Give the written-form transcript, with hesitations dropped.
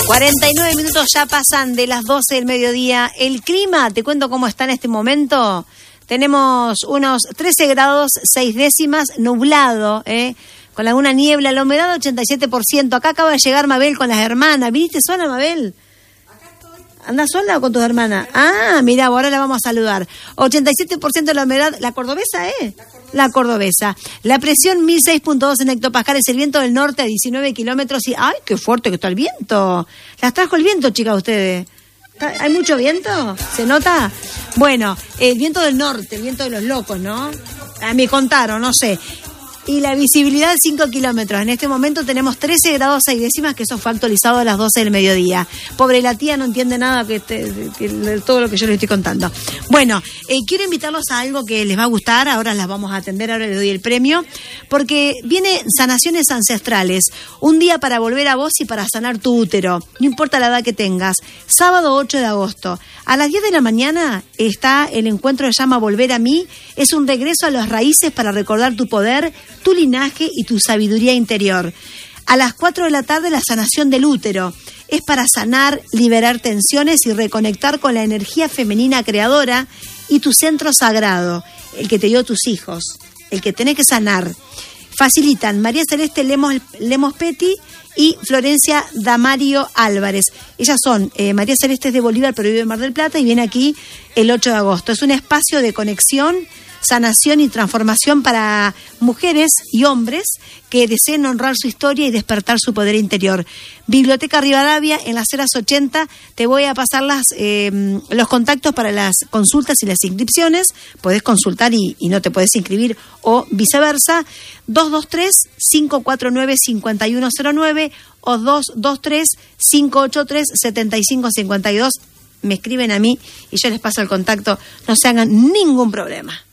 49 minutos ya pasan de las 12 del mediodía. El clima, te cuento cómo está en este momento. Tenemos unos 13 grados 6 décimas, nublado, con alguna niebla, la humedad 87%. Acá acaba de llegar Mabel con las hermanas. ¿Viniste sola, Mabel? Acá estoy. ¿Andás sola o con tus hermanas? Ah, mira, ahora la vamos a saludar. 87% de la humedad, la cordobesa, La cordobesa. La presión 1006.2 en hectopascales, el viento del norte a 19 kilómetros y... ¡Ay, qué fuerte que está el viento! Las trajo el viento, chicas, ustedes. ¿Hay mucho viento? ¿Se nota? Bueno, el viento del norte, el viento de los locos, ¿no? Me contaron, no sé. Y la visibilidad 5 kilómetros. En este momento tenemos 13 grados 6 décimas, que eso fue actualizado a las 12 del mediodía. Pobre la tía, no entiende nada de todo lo que yo le estoy contando. Bueno, quiero invitarlos a algo que les va a gustar. Ahora las vamos a atender, ahora les doy el premio. Porque viene Sanaciones Ancestrales. Un día para volver a vos y para sanar tu útero. No importa la edad que tengas. Sábado 8 de agosto. A las 10 de la mañana está el encuentro que se llama Volver a mí. Es un regreso a las raíces para recordar tu poder, tu linaje y tu sabiduría interior. A las 4 de la tarde, la sanación del útero. Es para sanar, liberar tensiones y reconectar con la energía femenina creadora y tu centro sagrado, el que te dio tus hijos, el que tenés que sanar. Facilitan María Celeste Lemos Petty y Florencia Damario Álvarez. Ellas son, María Celeste es de Bolívar, pero vive en Mar del Plata y viene aquí el 8 de agosto. Es un espacio de conexión, sanación y transformación para mujeres y hombres que deseen honrar su historia y despertar su poder interior. Biblioteca Rivadavia, en las Heras 80. Te voy a pasar los contactos para las consultas y las inscripciones. Podés consultar y no te podés inscribir o viceversa. 223-549-5109 o 223-583-7552. Me escriben a mí y yo les paso el contacto. No se hagan ningún problema.